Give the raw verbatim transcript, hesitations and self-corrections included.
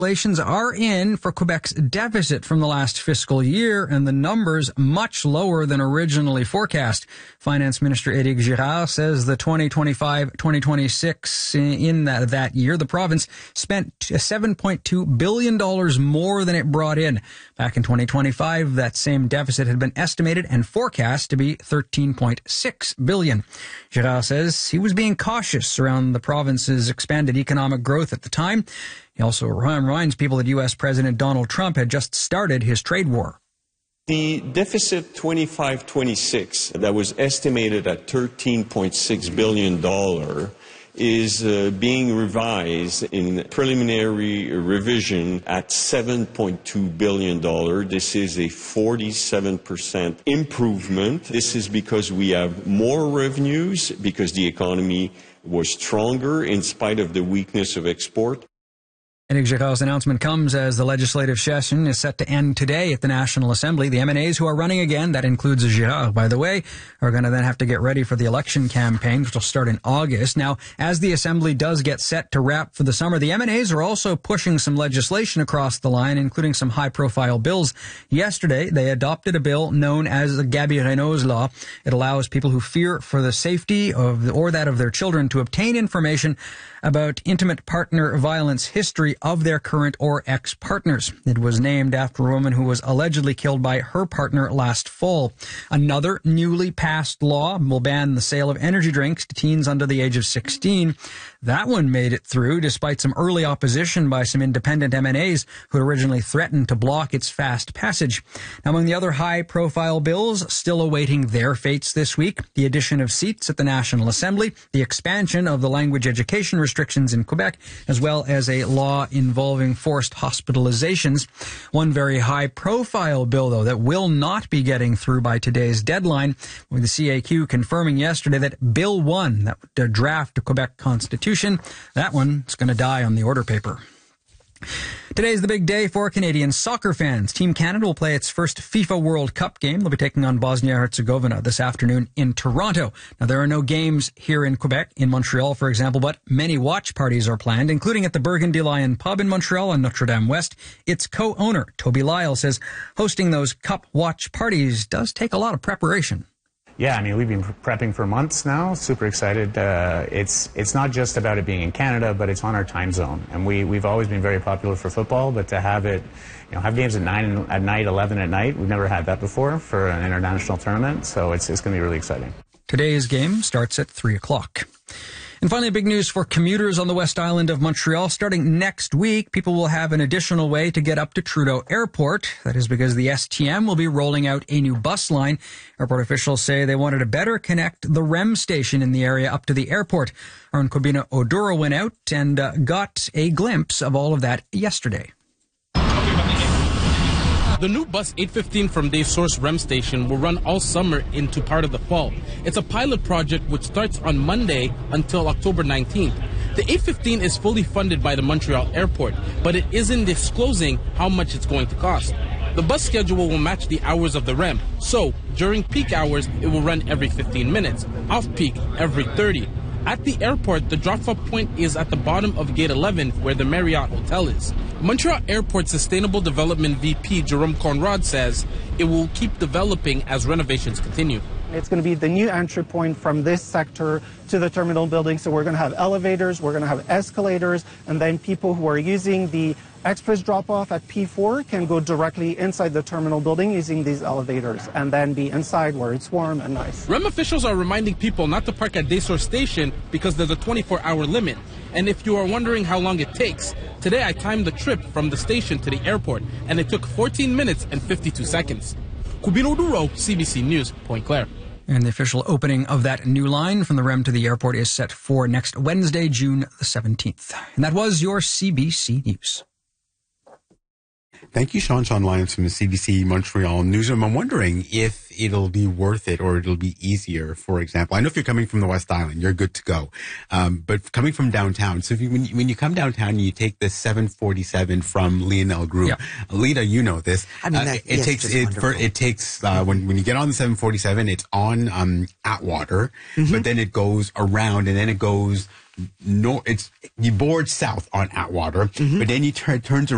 Calculations are in for Quebec's deficit from the last fiscal year, and the numbers much lower than originally forecast. Finance Minister Éric Girard says the twenty twenty-five twenty twenty-six in that, that year, the province spent seven point two billion dollars more than it brought in. Back in twenty twenty-five, that same deficit had been estimated and forecast to be thirteen point six billion dollars. Girard says he was being cautious around the province's expanded economic growth at the time. He also reminds people that U S President Donald Trump had just started his trade war. The deficit twenty-five twenty-six that was estimated at thirteen point six billion dollars is uh, being revised in preliminary revision at seven point two billion dollars. This is a forty-seven percent improvement. This is because we have more revenues, because the economy was stronger in spite of the weakness of export. Éric Girard's announcement comes as the legislative session is set to end today at the National Assembly. The M N As who are running again, that includes Girard, by the way, are going to then have to get ready for the election campaign, which will start in August. Now, as the Assembly does get set to wrap for the summer, the M N As are also pushing some legislation across the line, including some high-profile bills. Yesterday, they adopted a bill known as the Gaby Renault's Law. It allows people who fear for the safety of the, or that of their children to obtain information about intimate partner violence history of their current or ex-partners. It was named after a woman who was allegedly killed by her partner last fall. Another newly passed law will ban the sale of energy drinks to teens under the age of sixteen. That one made it through despite some early opposition by some independent M N As who had originally threatened to block its fast passage. Now, among the other high-profile bills still awaiting their fates this week, the addition of seats at the National Assembly, the expansion of the language education restrictions in Quebec, as well as a law involving forced hospitalizations. One very high-profile bill, though, that will not be getting through by today's deadline, with the C A Q confirming yesterday that Bill one, that would draft the Quebec Constitution, that one is going to die on the order paper. Today is the big day for Canadian soccer fans. Team Canada will play its first FIFA World Cup game. They'll be taking on Bosnia-Herzegovina this afternoon in Toronto. Now, there are no games here in Quebec, in Montreal, for example, but many watch parties are planned, including at the Burgundy Lion pub in Montreal on Notre Dame West. Its co-owner, Toby Lyle, says hosting those cup watch parties does take a lot of preparation. Yeah, I mean, we've been prepping for months now. Super excited. Uh, it's it's not just about it being in Canada, but it's on our time zone. And we we've always been very popular for football, but to have it, you know, have games at nine at night, eleven at night, we've never had that before for an international tournament. So it's it's going to be really exciting. Today's game starts at three o'clock. And finally, big news for commuters on the West Island of Montreal. Starting next week, people will have an additional way to get up to Trudeau Airport. That is because the S T M will be rolling out a new bus line. Airport officials say they wanted to better connect the R E M station in the area up to the airport. Our Nkobina Oduro went out and uh, got a glimpse of all of that yesterday. The new bus eight fifteen from Dave Source R E M station will run all summer into part of the fall. It's a pilot project which starts on Monday until October nineteenth. The eight fifteen is fully funded by the Montreal Airport, but it isn't disclosing how much it's going to cost. The bus schedule will match the hours of the R E M, so during peak hours it will run every fifteen minutes, off-peak every thirty. At the airport, the drop-off point is at the bottom of Gate eleven, where the Marriott Hotel is. Montreal Airport Sustainable Development V P Jerome Conrad says it will keep developing as renovations continue. It's going to be the new entry point from this sector to the terminal building. So we're going to have elevators, we're going to have escalators, and then people who are using the express drop-off at P four can go directly inside the terminal building using these elevators and then be inside where it's warm and nice. R E M officials are reminding people not to park at Daysource Station because there's a twenty-four hour limit. And if you are wondering how long it takes, today I timed the trip from the station to the airport, and it took fourteen minutes and fifty-two seconds. Kubino Duro, C B C News, Point Claire. And the official opening of that new line from the R E M to the airport is set for next Wednesday, June the seventeenth. And that was your C B C News. Thank you, Sean. Sean Lyons from the C B C Montreal Newsroom. I'm wondering if it'll be worth it or it'll be easier, for example. I know if you're coming from the West Island, you're good to go. Um, but coming from downtown, so if you, when, you, when you come downtown and you take the seven forty-seven from Lionel Group, yeah. Lita, you know this. I mean, that, uh, it, yes, takes, it, for, it takes, uh, when, when you get on the seven forty-seven, it's on, um, Atwater, mm-hmm. but then it goes around and then it goes, no, it's, you board south on Atwater, mm-hmm. but then you turn, turns around.